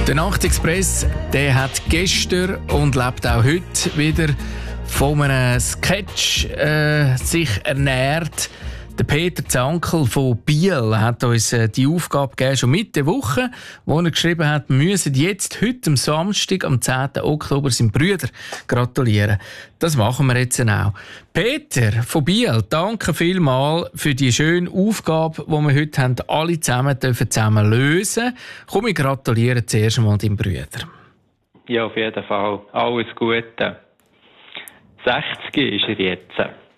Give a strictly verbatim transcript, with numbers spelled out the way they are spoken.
Der Nachtexpress, der hat gestern und lebt auch heute wieder von einem Sketch äh, sich ernährt. Der Peter Zankel von Biel hat uns äh, die Aufgabe gegeben, schon Mitte Woche, wo er geschrieben hat, wir müssen jetzt heute am Samstag, am zehnten Oktober, seinem Brüder gratulieren. Das machen wir jetzt auch. Peter von Biel, danke vielmals für die schöne Aufgabe, die wir heute haben, alle zusammen dürfen zusammen lösen. Komm, ich gratuliere zuerst einmal deinem Brüder. Ja, auf jeden Fall. Alles Gute. sechzig ist er jetzt.